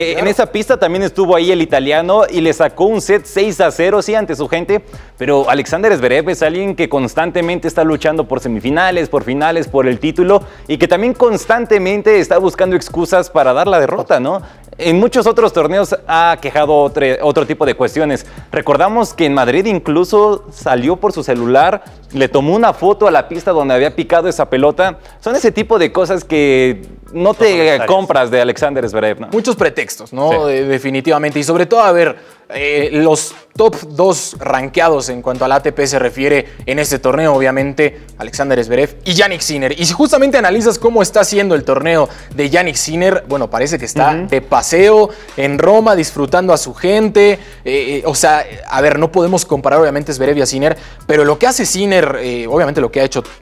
En esa pista también estuvo ahí el italiano y le sacó un set 6-0, sí, ante su gente, pero Alexander Zverev es alguien que constantemente está luchando por semifinales, por finales, por el título y que también constantemente está buscando excusas para dar la derrota, ¿no? En muchos otros torneos ha quejado otro tipo de cuestiones. Recordamos que en Madrid incluso salió por su celular, le tomó una foto a la pista donde había picado esa pelota. Son ese tipo de cosas que no te compras de Alexander Zverev, ¿no? Muchos pretextos, ¿no? Sí. Definitivamente. Y sobre todo, a ver, los top 2 rankeados en cuanto al ATP se refiere en este torneo, obviamente, Alexander Zverev y Jannik Sinner. Y si justamente analizas cómo está siendo el torneo de Jannik Sinner, bueno, parece que está de paseo en Roma, disfrutando a su gente. O sea, a ver, no podemos comparar obviamente Zverev y a Sinner, pero lo que hace Sinner, obviamente lo que ha hecho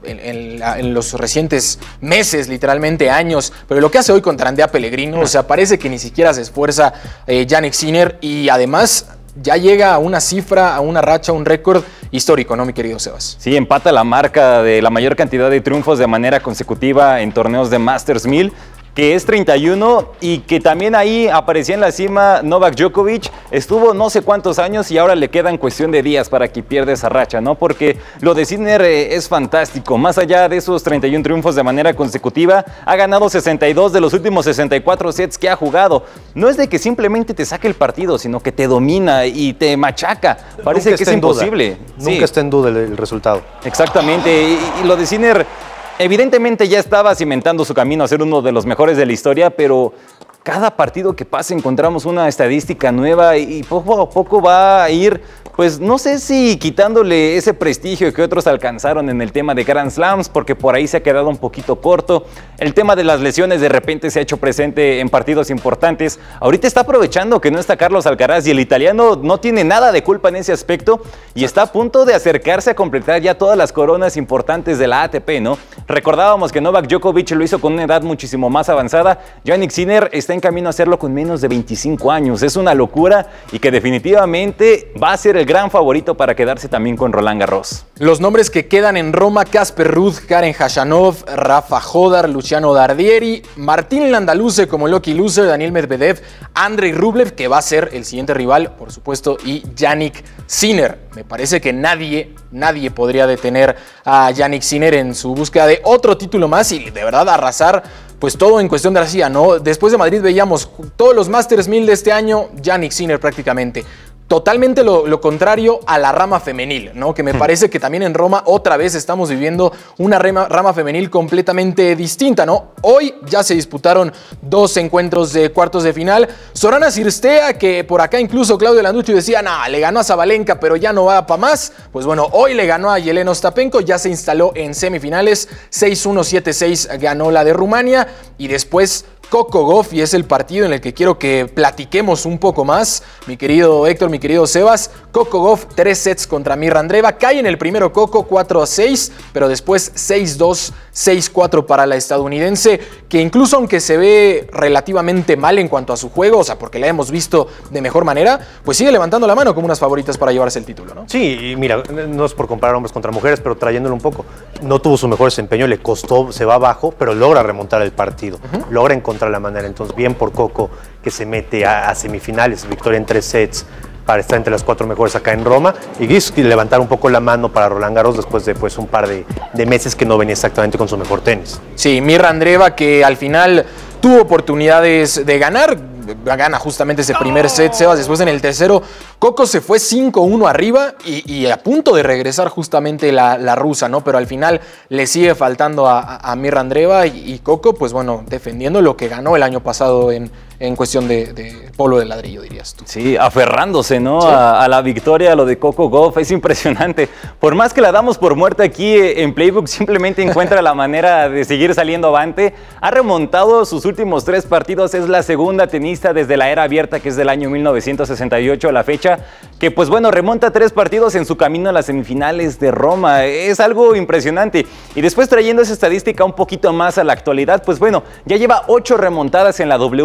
en los recientes meses, literalmente años, pero lo que hace hoy contra Andrea Pellegrino, o sea, parece que ni siquiera se esfuerza Jannik Sinner y además ya llega a una cifra, a una racha, un récord histórico, ¿no, mi querido Sebas? Sí, empata la marca de la mayor cantidad de triunfos de manera consecutiva en torneos de Masters 1000, que es 31 y que también ahí aparecía en la cima Novak Djokovic, estuvo no sé cuántos años y ahora le quedan cuestión de días para que pierda esa racha, ¿no? Porque lo de Sinner es fantástico, más allá de esos 31 triunfos de manera consecutiva, ha ganado 62 de los últimos 64 sets que ha jugado. No es de que simplemente te saque el partido, sino que te domina y te machaca, parece que es imposible. Nunca está en duda el resultado. Exactamente, y lo de Sinner evidentemente ya estaba cimentando su camino a ser uno de los mejores de la historia, pero cada partido que pasa encontramos una estadística nueva y poco a poco va a ir, pues no sé si quitándole ese prestigio que otros alcanzaron en el tema de Grand Slams, porque por ahí se ha quedado un poquito corto. El tema de las lesiones de repente se ha hecho presente en partidos importantes. Ahorita está aprovechando que no está Carlos Alcaraz y el italiano no tiene nada de culpa en ese aspecto y está a punto de acercarse a completar ya todas las coronas importantes de la ATP, ¿no? Recordábamos que Novak Djokovic lo hizo con una edad muchísimo más avanzada. Jannik Sinner está en camino a hacerlo con menos de 25 años. Es una locura y que definitivamente va a ser el gran favorito para quedarse también con Roland Garros. Los nombres que quedan en Roma: Casper Ruud, Karen Khachanov, Rafa Hodar, Luciano Dardieri, Martín Landaluce como lucky loser, Daniil Medvedev, Andrei Rublev, que va a ser el siguiente rival, por supuesto, y Jannik Sinner. Me parece que nadie podría detener a Jannik Sinner en su búsqueda de otro título más y de verdad arrasar pues todo en cuestión de arcilla, ¿no? Después de Madrid veíamos todos los Masters 1000 de este año, Jannik Sinner prácticamente. Totalmente lo contrario a la rama femenil, ¿no? Que me parece que también en Roma otra vez estamos viviendo una rama femenil completamente distinta, ¿no? Hoy ya se disputaron 2 encuentros de cuartos de final. Sorana Cirstea, que por acá incluso Claudio Landucci decía, le ganó a Sabalenka, pero ya no va para más. Pues bueno, hoy le ganó a Yelena Ostapenko, ya se instaló en semifinales. 6-1, 7-6 ganó la de Rumania y después Coco Gauff, y es el partido en el que quiero que platiquemos un poco más, mi querido Héctor, mi querido Sebas. Coco Gauff, 3 sets contra Mirra Andreeva, cae en el primero Coco 4-6, pero después 6-2, 6-4 para la estadounidense, que incluso aunque se ve relativamente mal en cuanto a su juego, o sea, porque la hemos visto de mejor manera, pues sigue levantando la mano como unas favoritas para llevarse el título, ¿no? Sí, y mira, no es por comparar hombres contra mujeres, pero trayéndolo un poco, no tuvo su mejor desempeño, le costó, se va abajo, pero logra remontar el partido, logra encontrar la manera. Entonces, bien por Coco, que se mete a semifinales, victoria en 3 sets para estar entre las 4 mejores acá en Roma, y levantar un poco la mano para Roland Garros después de pues, un par de meses que no venía exactamente con su mejor tenis. Sí, Mirra Andreeva, que al final tuvo oportunidades de ganar, gana justamente ese primer set, Sebas. Después en el tercero, Coco se fue 5-1 arriba y a punto de regresar justamente la rusa, ¿no? Pero al final le sigue faltando a Mirra Andreeva y Coco, pues bueno, defendiendo lo que ganó el año pasado en cuestión de polo de ladrillo, dirías tú. Sí, aferrándose, ¿no? Sí. A la victoria, lo de Coco Gauff, es impresionante. Por más que la damos por muerta aquí en Playbook, simplemente encuentra la manera de seguir saliendo avante. Ha remontado sus últimos 3 partidos, es la segunda tenista desde la era abierta, que es del año 1968 a la fecha, que pues bueno, remonta 3 partidos en su camino a las semifinales de Roma. Es algo impresionante. Y después trayendo esa estadística un poquito más a la actualidad, pues bueno, ya lleva 8 remontadas en la WTA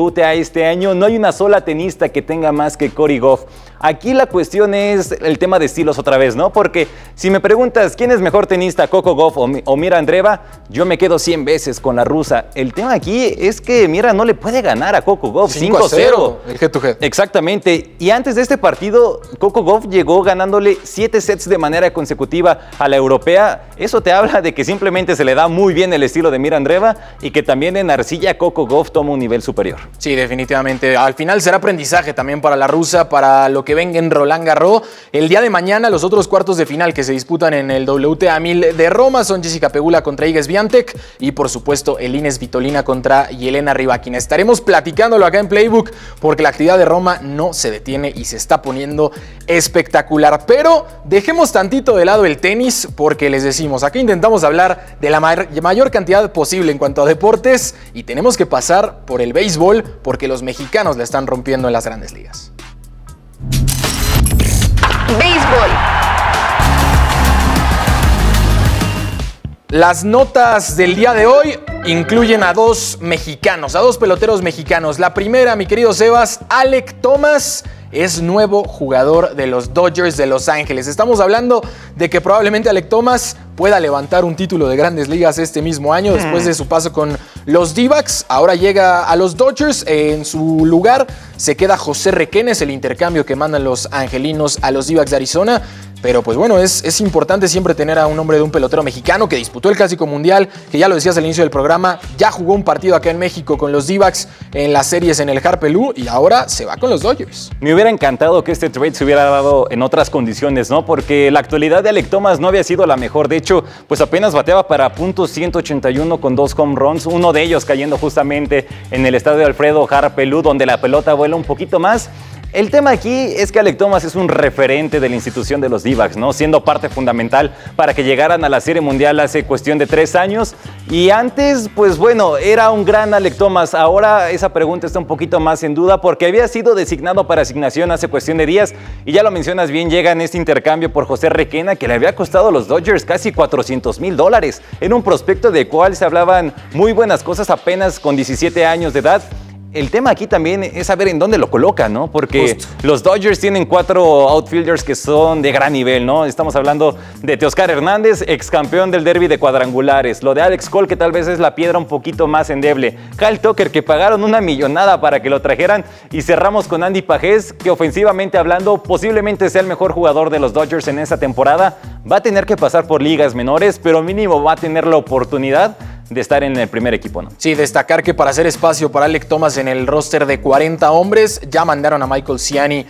este año, no hay una sola tenista que tenga más que Cory Gauff. Aquí la cuestión es el tema de estilos otra vez, ¿no? Porque si me preguntas quién es mejor tenista, Coco Gauff o Mira Andreeva, yo me quedo 100 veces con la rusa. El tema aquí es que Mira no le puede ganar a Coco Gauff 5-0. El head to head. Exactamente. Y antes de este partido, Coco Gauff llegó ganándole 7 sets de manera consecutiva a la europea. Eso te habla de que simplemente se le da muy bien el estilo de Mira Andreeva y que también en arcilla Coco Gauff toma un nivel superior. Sí, definitivamente. Al final será aprendizaje también para la rusa, para lo que venga en Roland Garros. El día de mañana los otros cuartos de final que se disputan en el WTA 1000 de Roma son Jessica Pegula contra Iga Swiatek y por supuesto Elina Svitolina contra Yelena Rybakina. Estaremos platicándolo acá en Playbook porque la actividad de Roma no se detiene y se está poniendo espectacular. Pero dejemos tantito de lado el tenis porque les decimos, aquí intentamos hablar de la mayor cantidad posible en cuanto a deportes y tenemos que pasar por el béisbol porque los mexicanos la están rompiendo en las grandes ligas. Béisbol. Las notas del día de hoy incluyen a dos mexicanos, a dos peloteros mexicanos. La primera, mi querido Sebas, Alek Thomas es nuevo jugador de los Dodgers de Los Ángeles. Estamos hablando de que probablemente Alek Thomas pueda levantar un título de Grandes Ligas este mismo año después de su paso con los D-backs. Ahora llega a los Dodgers. En su lugar se queda José Requenes, el intercambio que mandan los angelinos a los D-backs de Arizona. Pero pues bueno, es importante siempre tener a un hombre de un pelotero mexicano que disputó el Clásico Mundial, que ya lo decías al inicio del programa, ya jugó un partido acá en México con los D-backs en las series en el Harpelú y ahora se va con los Dodgers. Me hubiera encantado que este trade se hubiera dado en otras condiciones, ¿no? Porque la actualidad de Alek Thomas no había sido la mejor. De hecho, pues apenas bateaba para .181 con 2 home runs, uno de ellos cayendo justamente en el estadio Alfredo Harpelú, donde la pelota vuela un poquito más. El tema aquí es que Alek Thomas es un referente de la institución de los D-backs, ¿no? Siendo parte fundamental para que llegaran a la Serie Mundial hace cuestión de 3 años. Y antes, pues bueno, era un gran Alek Thomas. Ahora esa pregunta está un poquito más en duda porque había sido designado para asignación hace cuestión de días. Y ya lo mencionas bien, llega en este intercambio por José Requena, que le había costado a los Dodgers casi $400,000. Era un prospecto de cual se hablaban muy buenas cosas apenas con 17 años de edad. El tema aquí también es saber en dónde lo coloca, ¿no? Porque los Dodgers tienen 4 outfielders que son de gran nivel, ¿no? Estamos hablando de Teoscar Hernández, ex campeón del derby de cuadrangulares. Lo de Alex Cole, que tal vez es la piedra un poquito más endeble. Kyle Tucker, que pagaron una millonada para que lo trajeran. Y cerramos con Andy Pajés, que ofensivamente hablando posiblemente sea el mejor jugador de los Dodgers en esta temporada. Va a tener que pasar por ligas menores, pero mínimo va a tener la oportunidad de estar en el primer equipo, ¿no? Sí, destacar que para hacer espacio para Alek Thomas en el roster de 40 hombres, ya mandaron a Michael Ciani,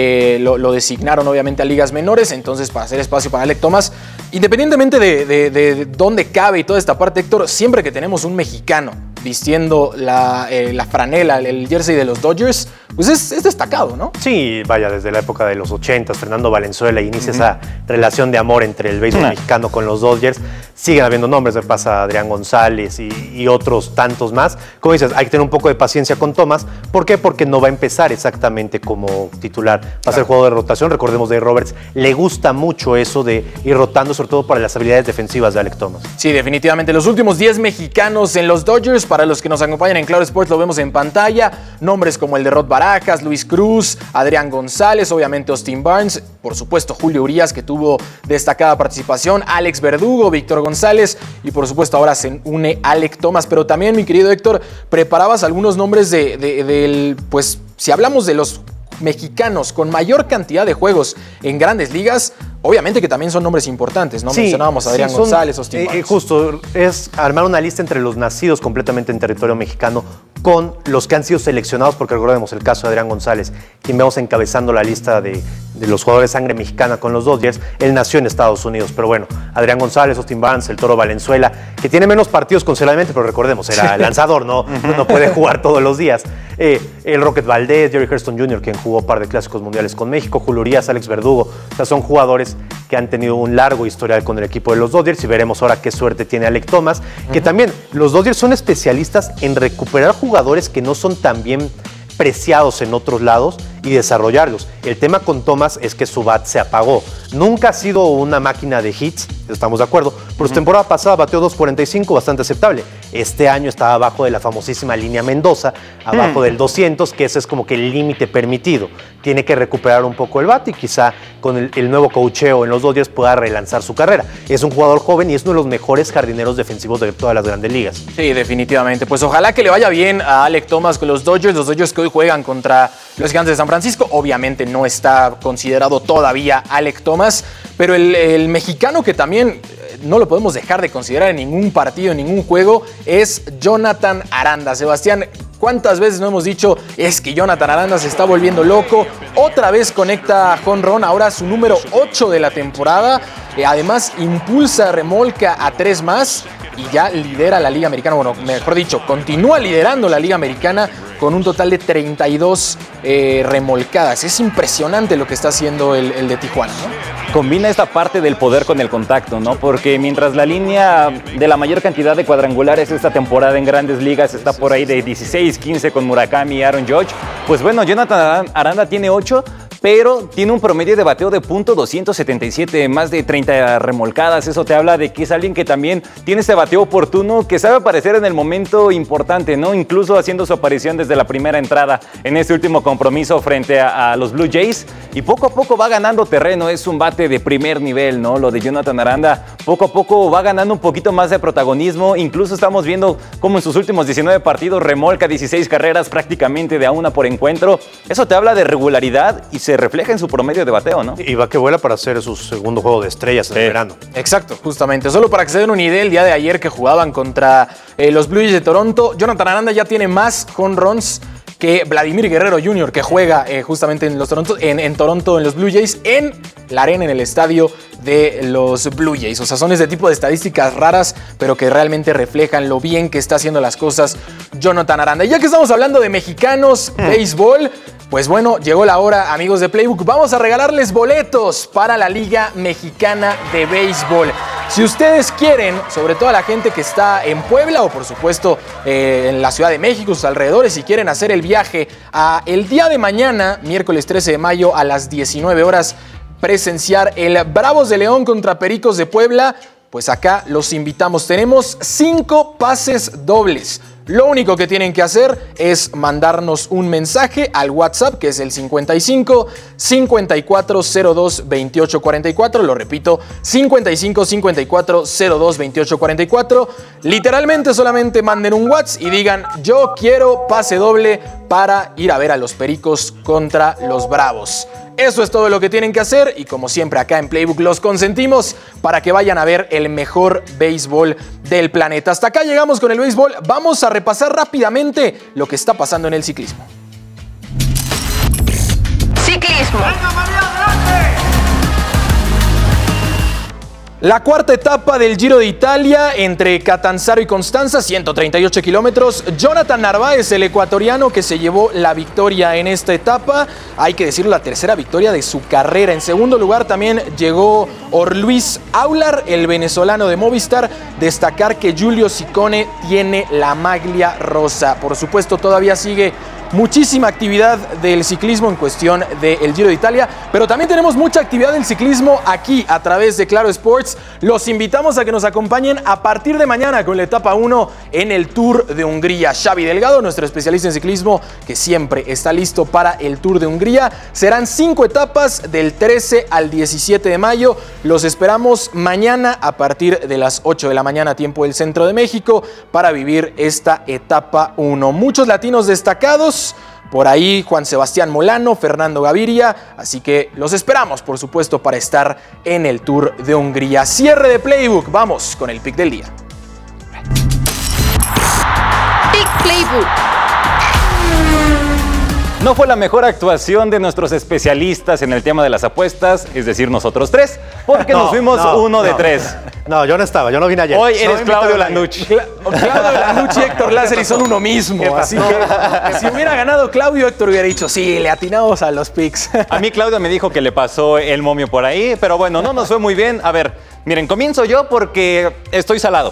lo designaron obviamente a ligas menores, entonces para hacer espacio para Alek Thomas, independientemente de dónde cabe y toda esta parte, Héctor, siempre que tenemos un mexicano vistiendo la franela, el jersey de los Dodgers, pues es destacado, ¿no? Sí, vaya, desde la época de los 80, Fernando Valenzuela inicia esa relación de amor entre el béisbol mexicano con los Dodgers. Siguen habiendo nombres, pasa Adrián González y otros tantos más. Como dices, hay que tener un poco de paciencia con Thomas. ¿Por qué? Porque no va a empezar exactamente como titular. Va a ser jugador de rotación. Recordemos, Dave Roberts le gusta mucho eso de ir rotando, sobre todo para las habilidades defensivas de Alek Thomas. Sí, definitivamente. Los últimos 10 mexicanos en los Dodgers, para los que nos acompañan en Claro Sports, lo vemos en pantalla. Nombres como el de Rod Barajas, Luis Cruz, Adrián González, obviamente Austin Barnes, por supuesto Julio Urías, que tuvo destacada participación, Alex Verdugo, Víctor González y por supuesto ahora se une Alek Thomas. Pero también, mi querido Héctor, preparabas algunos nombres pues si hablamos de los mexicanos con mayor cantidad de juegos en grandes ligas, obviamente que también son nombres importantes, ¿no? Sí, mencionábamos a Adrián González, Austin Barnes. Justo, es armar una lista entre los nacidos completamente en territorio mexicano con los que han sido seleccionados, porque recordemos el caso de Adrián González, quien vemos encabezando la lista de los jugadores de sangre mexicana con los Dodgers. Él nació en Estados Unidos, pero bueno, Adrián González, Austin Barnes, el Toro Valenzuela, que tiene menos partidos considerablemente, pero recordemos, era lanzador, no puede jugar todos los días. El Rocket Valdez, Jerry Hairston Jr., quien jugó un par de clásicos mundiales con México, Julio Urías, Alex Verdugo, o sea, son jugadores que han tenido un largo historial con el equipo de los Dodgers y veremos ahora qué suerte tiene Alek Thomas, que también los Dodgers son especialistas en recuperar jugadores que no son tan bien preciados en otros lados y desarrollarlos. El tema con Thomas es que su bat se apagó. Nunca ha sido una máquina de hits, estamos de acuerdo, pero su temporada pasada bateó 2.45, bastante aceptable. Este año estaba abajo de la famosísima línea Mendoza, abajo del 200, que ese es como que el límite permitido. Tiene que recuperar un poco el bate y quizá con el nuevo coacheo en los Dodgers pueda relanzar su carrera. Es un jugador joven y es uno de los mejores jardineros defensivos de todas las grandes ligas. Sí, definitivamente. Pues ojalá que le vaya bien a Alek Thomas con los Dodgers que hoy juegan contra los Gigantes de San Francisco. Obviamente no está considerado todavía Alek Thomas, pero el mexicano que también no lo podemos dejar de considerar en ningún partido, en ningún juego, es Jonathan Aranda. Sebastián, ¿cuántas veces no hemos dicho es que Jonathan Aranda se está volviendo loco? Otra vez conecta jonrón, ahora su número 8 de la temporada. Además, impulsa, remolca a 3 más y ya lidera la Liga Americana. Bueno, mejor dicho, continúa liderando la Liga Americana con un total de 32 remolcadas. Es impresionante lo que está haciendo el de Tijuana, ¿no? Combina esta parte del poder con el contacto, ¿no? Porque mientras la línea de la mayor cantidad de cuadrangulares esta temporada en Grandes Ligas está por ahí de 16, 15 con Murakami y Aaron Judge, pues bueno, Jonathan Aranda tiene 8, pero tiene un promedio de bateo de .277, más de 30 remolcadas. Eso te habla de que es alguien que también tiene este bateo oportuno, que sabe aparecer en el momento importante, ¿no? Incluso haciendo su aparición desde la primera entrada en este último compromiso frente a los Blue Jays. Y poco a poco va ganando terreno, es un bate de primer nivel, ¿no? Lo de Jonathan Aranda, poco a poco va ganando un poquito más de protagonismo. Incluso estamos viendo cómo en sus últimos 19 partidos remolca 16 carreras prácticamente de a una por encuentro. Eso te habla de regularidad y se refleja en su promedio de bateo, ¿no? Y va que vuela para hacer su segundo juego de estrellas en el verano. Exacto, justamente. Solo para que se den una idea, el día de ayer que jugaban contra los Blue Jays de Toronto, Jonathan Aranda ya tiene más home runs que Vladimir Guerrero Jr., que juega justamente en Toronto, en los Blue Jays, en la arena, en el estadio de los Blue Jays. O sea, son ese tipo de estadísticas raras, pero que realmente reflejan lo bien que está haciendo las cosas Jonathan Aranda. Y ya que estamos hablando de mexicanos, béisbol, pues bueno, llegó la hora, amigos de Playbook. Vamos a regalarles boletos para la Liga Mexicana de Béisbol. Si ustedes quieren, sobre todo a la gente que está en Puebla o por supuesto en la Ciudad de México, sus alrededores, si quieren hacer el viaje el día de mañana, miércoles 13 de mayo a las 19 horas, presenciar el Bravos de León contra Pericos de Puebla, pues acá los invitamos. Tenemos 5 pases dobles. Lo único que tienen que hacer es mandarnos un mensaje al WhatsApp, que es el 55 54 02 28 44. Lo repito, 55 54 02 28 44. Literalmente solamente manden un WhatsApp y digan: yo quiero pase doble para ir a ver a los Pericos contra los Bravos. Eso es todo lo que tienen que hacer y como siempre acá en Playbook los consentimos para que vayan a ver el mejor béisbol del planeta. Hasta acá llegamos con el béisbol. Vamos a repasar rápidamente lo que está pasando en el ciclismo. Ciclismo. La cuarta etapa del Giro de Italia entre Catanzaro y Constanza, 138 kilómetros. Jonathan Narváez, el ecuatoriano que se llevó la victoria en esta etapa. Hay que decirlo, la tercera victoria de su carrera. En segundo lugar también llegó Orluis Aular, el venezolano de Movistar. Destacar que Giulio Ciccone tiene la maglia rosa. Por supuesto, todavía sigue muchísima actividad del ciclismo en cuestión del Giro de Italia, pero también tenemos mucha actividad del ciclismo aquí a través de Claro Sports. Los invitamos a que nos acompañen a partir de mañana con la etapa 1 en el Tour de Hungría. Xavi Delgado, nuestro especialista en ciclismo, que siempre está listo para el Tour de Hungría. Serán 5 etapas del 13 al 17 de mayo. Los esperamos mañana a partir de las 8 de la mañana, tiempo del Centro de México, para vivir esta etapa 1. Muchos latinos destacados. Por ahí Juan Sebastián Molano, Fernando Gaviria, así que los esperamos, por supuesto, para estar en el Tour de Hungría. Cierre de Playbook, vamos con el pick del día. Pick Playbook. No fue la mejor actuación de nuestros especialistas en el tema de las apuestas, es decir, nosotros tres, porque nos fuimos uno de tres. No, yo no estaba, yo no vine ayer. Hoy eres Claudio Lanucci. Claudio Lanucci y Héctor Lázaro son uno mismo. Así que si hubiera ganado Claudio, Héctor hubiera dicho, sí, le atinamos a los picks. A mí Claudio me dijo que le pasó el momio por ahí, pero bueno, no nos fue muy bien. A ver, miren, comienzo yo porque estoy salado.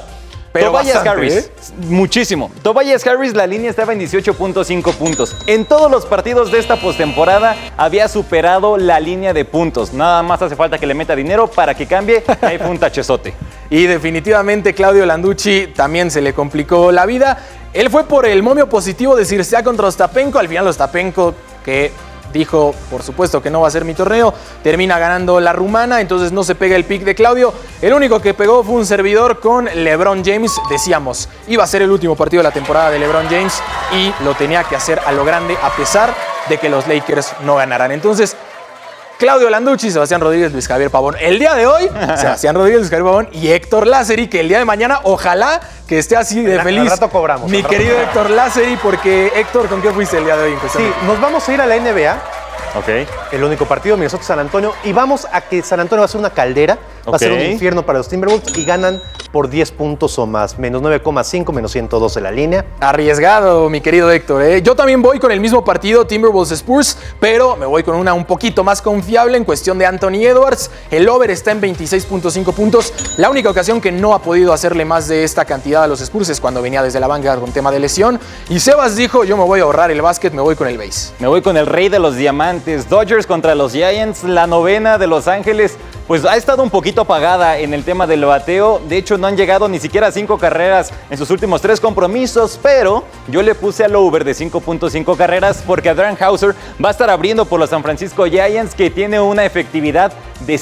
Pero Tobias bastante, Harris, muchísimo. Tobias Harris, la línea estaba en 18.5 puntos. En todos los partidos de esta postemporada había superado la línea de puntos. Nada más hace falta que le meta dinero para que cambie. Ahí fue un tachezote. Y definitivamente Claudio Landucci también se le complicó la vida. Él fue por el momio positivo de Circea contra Ostapenko. Al final Ostapenko, que dijo, por supuesto que no va a ser mi torneo, termina ganando la rumana, entonces no se pega el pick de Claudio. El único que pegó fue un servidor con LeBron James. Decíamos, iba a ser el último partido de la temporada de LeBron James y lo tenía que hacer a lo grande a pesar de que los Lakers no ganaran. Entonces, Claudio Landucci, Sebastián Rodríguez, Luis Javier Pavón. El día de hoy, Sebastián Rodríguez, Luis Javier Pavón y Héctor Lázari, que el día de mañana, ojalá que esté así de feliz. Al rato cobramos. Mi querido Héctor Lázari, porque Héctor, ¿con qué fuiste el día de hoy? Sí, nos vamos a ir a la NBA. Ok. El único partido, Minnesota-San Antonio. Y vamos a que San Antonio va a ser una caldera. Va a ser un infierno para los Timberwolves y ganan por 10 puntos o más. Menos 9,5, menos 112 la línea. Arriesgado, mi querido Héctor, ¿eh? Yo también voy con el mismo partido, Timberwolves-Spurs, pero me voy con una un poquito más confiable en cuestión de Anthony Edwards. El over está en 26.5 puntos. La única ocasión que no ha podido hacerle más de esta cantidad a los Spurs es cuando venía desde la banca con tema de lesión. Y Sebas dijo, yo me voy a ahorrar el básquet, me voy con el base. Me voy con el rey de los diamantes. Dodgers contra los Giants, la novena de Los Ángeles. Pues ha estado un poquito apagada en el tema del bateo. De hecho, no han llegado ni siquiera a 5 carreras en sus últimos 3 compromisos. Pero yo le puse al over de 5.5 carreras porque Adrian Hauser va a estar abriendo por los San Francisco Giants, que tiene una efectividad de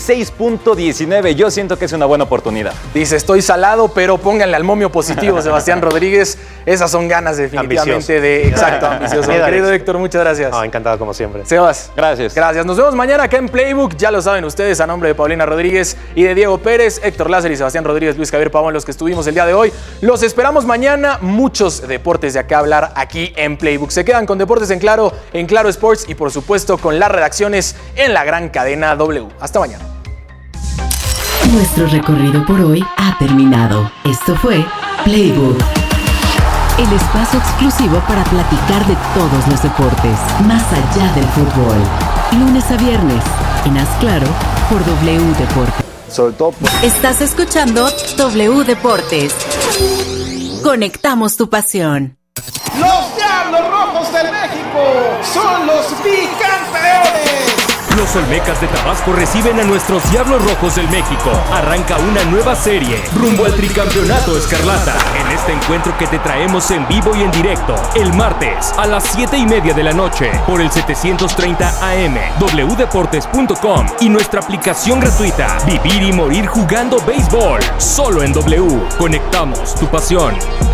6.19. Yo siento que es una buena oportunidad. Dice, estoy salado, pero pónganle al momio positivo, Sebastián Rodríguez. Esas son ganas definitivamente ambicioso. de... Exacto, ambicioso. Mi querido Héctor, muchas gracias. Encantado como siempre. Sebas. Gracias. Gracias. Nos vemos mañana acá en Playbook. Ya lo saben ustedes, a nombre de Paulina Rodríguez y de Diego Pérez, Héctor Lázaro y Sebastián Rodríguez, Luis Javier Pavón, los que estuvimos el día de hoy. Los esperamos mañana. Muchos deportes de acá hablar aquí en Playbook. Se quedan con Deportes en Claro Sports y por supuesto con las redacciones en la gran cadena W. Hasta mañana. Nuestro recorrido por hoy ha terminado. Esto fue Playbook, el espacio exclusivo para platicar de todos los deportes, más allá del fútbol. Lunes a viernes, en Haz Claro, por W Deportes. Sobre todo... Estás escuchando W Deportes. Conectamos tu pasión. Los Diablos Rojos del México son los bicampeones. Los Olmecas de Tabasco reciben a nuestros Diablos Rojos del México. Arranca una nueva serie rumbo al tricampeonato escarlata. En este encuentro que te traemos en vivo y en directo el martes a las 7:30 de la noche por el 730 AM, wdeportes.com y nuestra aplicación gratuita. Vivir y morir jugando béisbol. Solo en W. Conectamos tu pasión.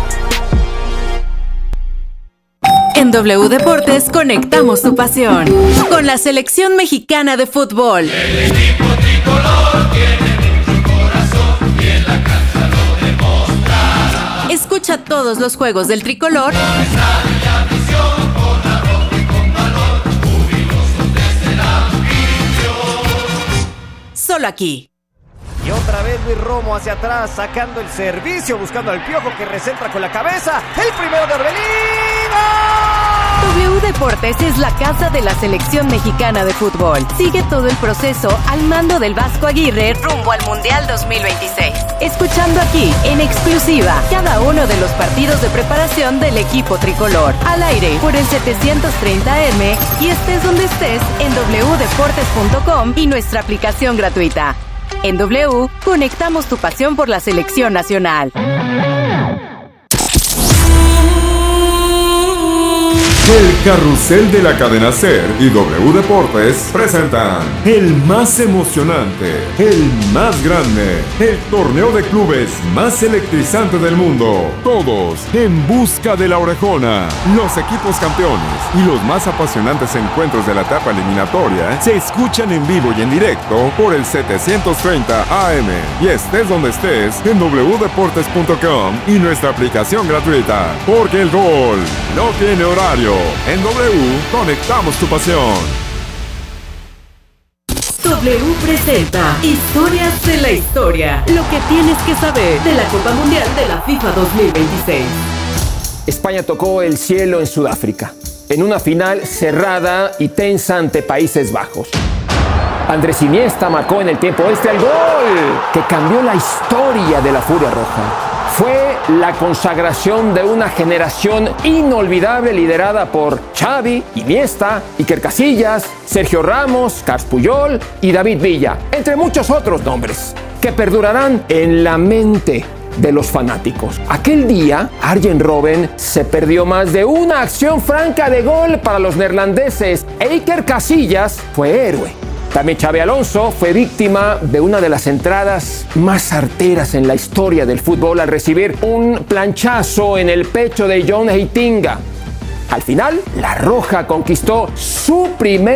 En W Deportes conectamos tu pasión con la selección mexicana de fútbol. El equipo tricolor tiene mucho corazón y en la cancha lo demostrará. Escucha todos los juegos del tricolor Con estadio y ambición, con arrojo y con valor, jubilosos desde la afición. solo aquí. Y otra vez Luis Romo hacia atrás, sacando el servicio, buscando al Piojo que recentra con la cabeza. El primero de Orbelín. W Deportes es la casa de la selección mexicana de fútbol. Sigue todo el proceso al mando del Vasco Aguirre rumbo al Mundial 2026. Escuchando aquí, en exclusiva, cada uno de los partidos de preparación del equipo tricolor. Al aire, por el 730M y estés donde estés en wdeportes.com y nuestra aplicación gratuita. En W, conectamos tu pasión por la selección nacional. El carrusel de la cadena SER y W Deportes presentan el más emocionante, el más grande, el torneo de clubes más electrizante del mundo. Todos en busca de la orejona. Los equipos campeones y los más apasionantes encuentros de la etapa eliminatoria se escuchan en vivo y en directo por el 730 AM. Y estés donde estés en wdeportes.com y nuestra aplicación gratuita. Porque el gol no tiene horario. En W, conectamos tu pasión. W presenta Historias de la Historia. Lo que tienes que saber de la Copa Mundial de la FIFA 2026. España tocó el cielo en Sudáfrica, en una final cerrada y tensa ante Países Bajos. Andrés Iniesta marcó en el tiempo extra el gol que cambió la historia de la Furia Roja. Fue la consagración de una generación inolvidable liderada por Xavi, Iniesta, Iker Casillas, Sergio Ramos, Carles Puyol y David Villa, entre muchos otros nombres, que perdurarán en la mente de los fanáticos. Aquel día, Arjen Robben se perdió más de una acción franca de gol para los neerlandeses e Iker Casillas fue héroe. También Xabi Alonso fue víctima de una de las entradas más certeras en la historia del fútbol al recibir un planchazo en el pecho de John Heitinga. Al final, la Roja conquistó su primer